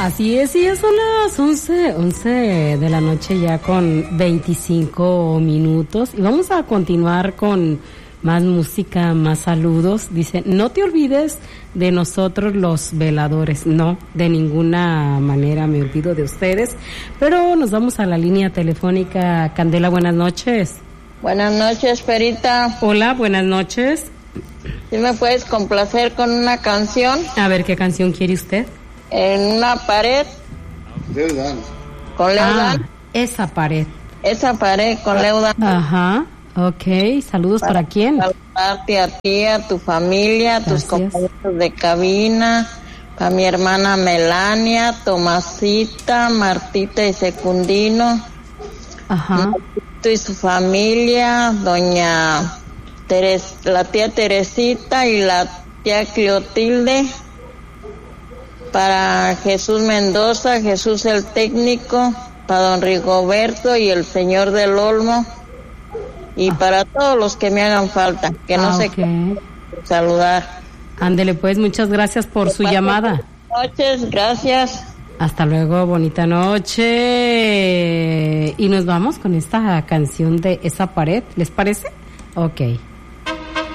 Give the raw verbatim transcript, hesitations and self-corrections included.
Así es, y ya son las once, once de la noche ya con veinticinco minutos y vamos a continuar con más música, más saludos. Dice, no te olvides de nosotros los veladores. No, de ninguna manera me olvido de ustedes, pero nos vamos a la línea telefónica. Candela, buenas noches. Buenas noches, Perita. Hola, buenas noches. ¿Sí me puedes complacer con una canción? A ver, ¿qué canción quiere usted? En una pared. Leudan. Con Leudan. Ah, esa pared. Esa pared con Leudan. Ajá, ok. ¿Saludos para, para quién? Saludarte a ti, a tu familia, a tus compañeros de cabina, a mi hermana Melania, Tomasita, Martita y Secundino. Ajá. Martito y su familia, doña Teres, la tía Teresita y la tía Cleotilde. Para Jesús Mendoza, Jesús el técnico, para don Rigoberto y el señor del Olmo, y ah. para todos los que me hagan falta, que no ah, se okay. saludar. Ándele pues, muchas gracias por su llamada. Buenas noches, gracias. Hasta luego, bonita noche. Y nos vamos con esta canción de Esa Pared, ¿les parece? Ok.